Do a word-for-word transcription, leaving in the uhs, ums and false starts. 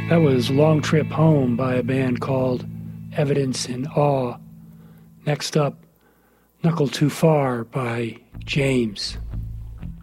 That was Long Trip Home by a band called Evidence and Awe. Next up, Knuckle Too Far by James.